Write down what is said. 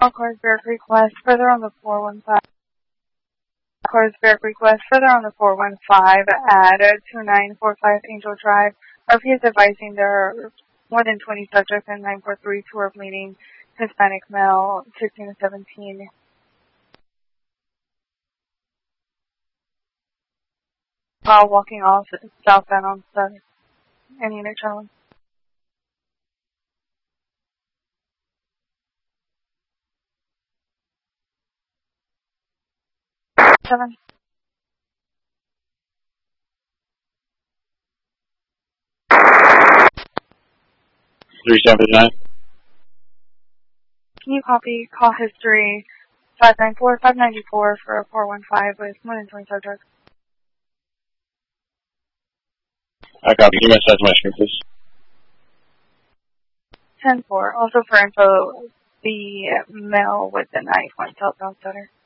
Cars Bear Creek West, further on the 415. Cars Bear Creek West, further on the 415 at 2945 Angel Drive. RP is advising there are more than 20 subjects in 943 tour of meeting Hispanic male, 16 to 17. While walking off southbound on 7. And unit Charlie. 7. 379. Can you copy call history 594, 594 for a 415 with more than 20 subjects? I copy. Give me a size of my screen, please. 10-4. Also for info, the male with the knife went southbound center.